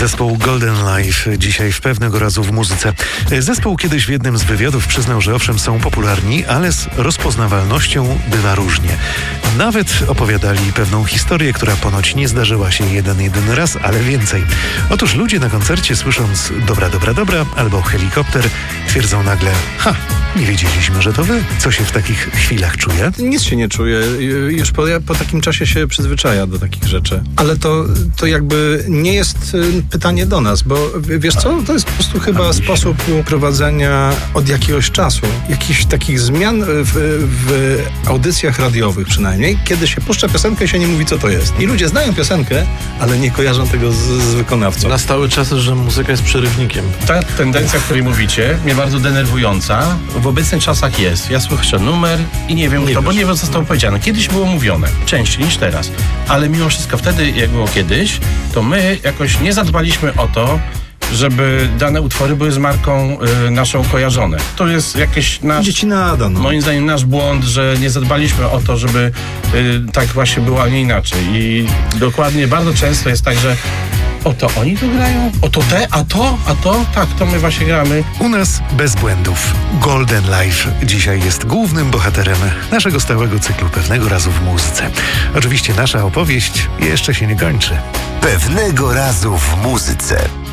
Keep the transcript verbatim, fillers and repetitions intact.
Zespół Golden Life dzisiaj w Pewnego Razu w muzyce. Zespół kiedyś w jednym z wywiadów przyznał, że owszem są popularni, ale z rozpoznawalnością bywa różnie. Nawet opowiadali pewną historię, która ponoć nie zdarzyła się jeden, jedyny raz, ale więcej. Otóż ludzie na koncercie słysząc dobra, dobra, dobra albo helikopter twierdzą nagle, ha, nie wiedzieliśmy, że to wy. Co się w takich chwilach czuje? Nic się nie czuje. Już po, po takim czasie się przyzwyczaja do takich rzeczy. Ale to, to jakby nie jest pytanie do nas, bo wiesz co, to jest po prostu chyba sposób prowadzenia od jakiegoś czasu. Jakichś takich zmian w, w audycjach radiowych przynajmniej, kiedy się puszcza piosenkę i się nie mówi, co to jest. I ludzie znają piosenkę, ale nie kojarzą tego z, z wykonawcą. Nastały czasy, że muzyka jest przerywnikiem. Ta tendencja, o której mówicie, mnie bardzo denerwująca. W obecnych czasach jest. Ja słyszę numer i nie wiem Nie kto, wiesz. bo nie zostało powiedziane. Kiedyś było mówione, częściej niż teraz. Ale mimo wszystko wtedy, jak było kiedyś, to my jakoś nie zadbaliśmy o to, żeby dane utwory były z marką y, naszą kojarzone. To jest jakiś nasz, Dzieci nada, no. moim zdaniem nasz błąd, że nie zadbaliśmy o to, żeby y, tak właśnie było, a nie inaczej. I dokładnie bardzo często jest tak, że o to oni tu grają, o to te, a to, a to, tak, to my właśnie gramy. U nas bez błędów. Golden Life dzisiaj jest głównym bohaterem naszego stałego cyklu Pewnego Razu w muzyce. Oczywiście nasza opowieść jeszcze się nie kończy. Pewnego Razu w muzyce.